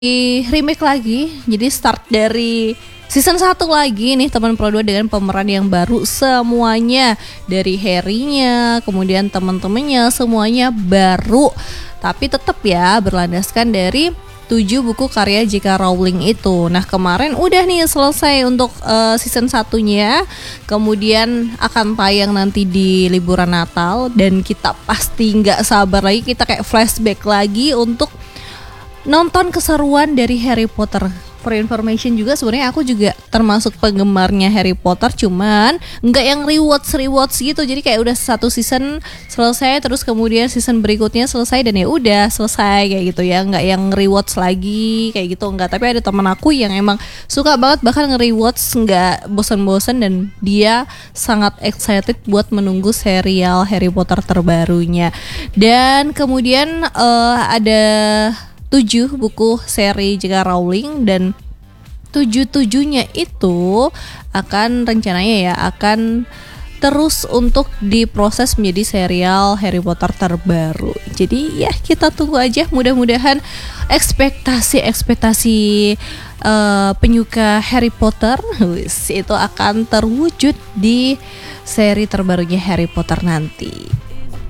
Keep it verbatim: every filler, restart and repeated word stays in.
Di remake lagi, jadi start dari season satu lagi nih teman Pro dua dengan pemeran yang baru semuanya. Dari Harry-nya, kemudian teman-temannya semuanya baru. Tapi tetap ya berlandaskan dari tujuh buku karya J K Rowling itu. Nah kemarin udah nih selesai untuk uh, season satunya. Kemudian akan tayang nanti di liburan Natal. Dan kita pasti gak sabar lagi, kita kayak flashback lagi untuk nonton keseruan dari Harry Potter. For information juga sebenarnya aku juga termasuk penggemarnya Harry Potter, cuman nggak yang rewards rewards gitu. Jadi kayak udah satu season selesai, terus kemudian season berikutnya selesai dan ya udah selesai kayak gitu ya, nggak yang rewards lagi kayak gitu nggak. Tapi ada teman aku yang emang suka banget bahkan nge-rewards nggak bosan-bosan dan dia sangat excited buat menunggu serial Harry Potter terbarunya. Dan kemudian uh, ada tujuh buku seri J K Rowling dan tujuh-tujuhnya itu akan rencananya ya akan terus untuk diproses menjadi serial Harry Potter terbaru. Jadi ya kita tunggu aja, mudah-mudahan ekspektasi-ekspektasi uh, penyuka Harry Potter itu akan terwujud di seri terbarunya Harry Potter nanti.